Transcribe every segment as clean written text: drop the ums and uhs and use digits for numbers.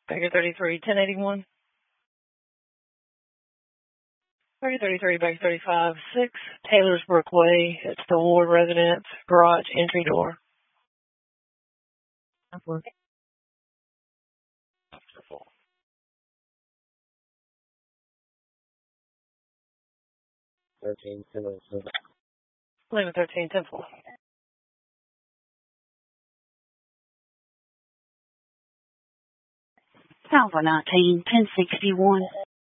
Baker 33, 1081. 3033, Baker 35, 6, Taylorsbrook Way. It's the Ward residence, garage entry door. 1310. 1113, 10-4. Alpha 19, 1061.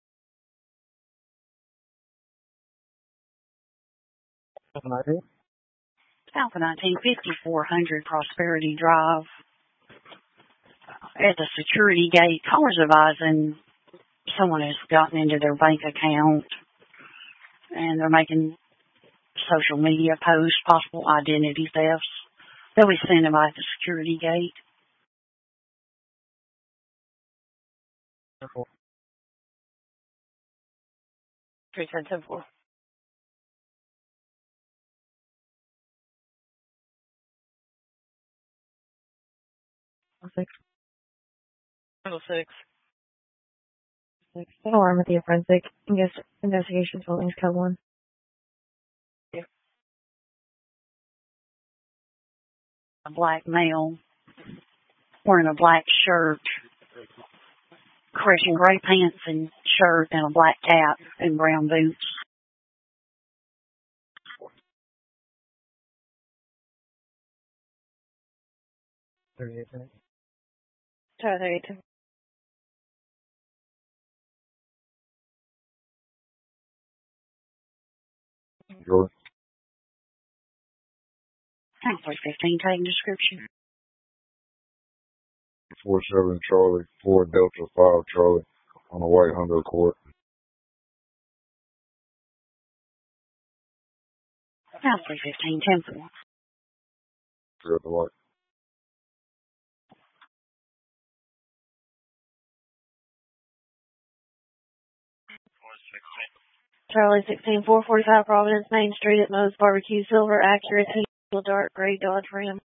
Alpha 19, 5400 Prosperity Drive. At the security gate, callers advising someone has gotten into their bank account and they're making social media posts, possible identity thefts. They'll be standing by at the security gate. 310, 10-4. Six. 106. Alarm with the forensic investigation holdings code 1. Yeah. A black male wearing a black shirt, correction, gray pants and shirt and a black cap and brown boots. 38. 38. Jordan. 315, taking description. 47 Charlie, 4 Delta 5 Charlie on a white Honda Accord. 315, 10-4. You're at the light. Charlie 16, 445 Providence Main Street at Moe's Barbecue, silver, accurate, dark gray Dodge Ram.